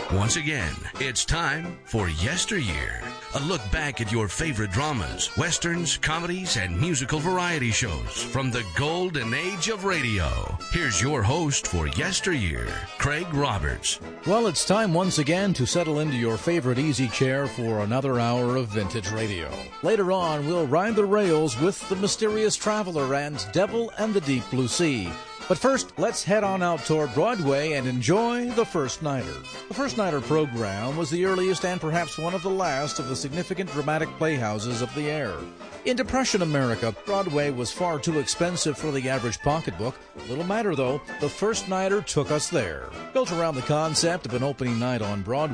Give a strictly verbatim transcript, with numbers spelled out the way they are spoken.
Once again, it's time for Yesteryear, a look back at your favorite dramas, westerns, comedies, and musical variety shows from the golden age of radio. Here's your host for Yesteryear, Craig Roberts. Well, it's time once again to settle into your favorite easy chair for another hour of vintage radio. Later on, we'll ride the rails with The Mysterious Traveler and Devil and the Deep Blue Sea. But first, let's head on out toward Broadway and enjoy The First Nighter. The First Nighter program was the earliest and perhaps one of the last of the significant dramatic playhouses of the air. In Depression America, Broadway was far too expensive for the average pocketbook. Little matter, though, The First Nighter took us there. Built around the concept of an opening night on Broadway,